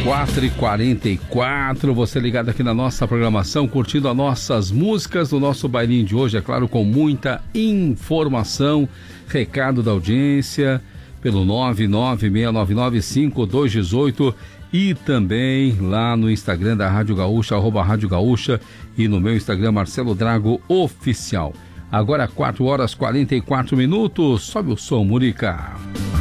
4h44, você ligado aqui na nossa programação, curtindo as nossas músicas do nosso bailinho de hoje, é claro, com muita informação, recado da audiência, pelo 996995218 e também lá no Instagram da Rádio Gaúcha, @Rádio Gaúcha, e no meu Instagram, Marcelo Drago Oficial. Agora 4h44, sobe o som, Murica.